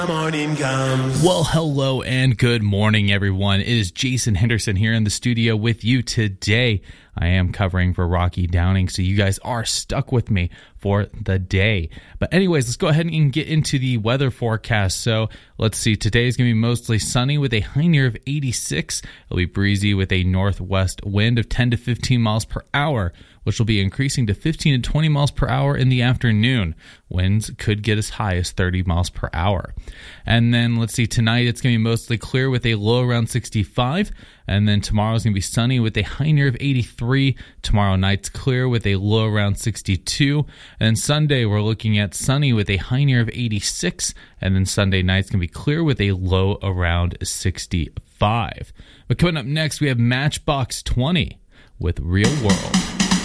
Morning comes. Well, hello and good morning, everyone. It is Jason Henderson here in the studio with you today. I am covering for Rocky Downing, so you guys are stuck with me for the day. But anyways, let's go ahead and get into the weather forecast. So let's see. Today is going to be mostly sunny with a high near of 86. It'll be breezy with a northwest wind of 10 to 15 miles per hour, which will be increasing to 15 to 20 miles per hour in the afternoon. Winds could get as high as 30 miles per hour. And then let's see, tonight it's going to be mostly clear with a low around 65. And then tomorrow is going to be sunny with a high near of 83. Tomorrow night's clear with a low around 62. And Sunday we're looking at sunny with a high near of 86. And then Sunday night's going to be clear with a low around 65. But coming up next, we have Matchbox 20 with Real World.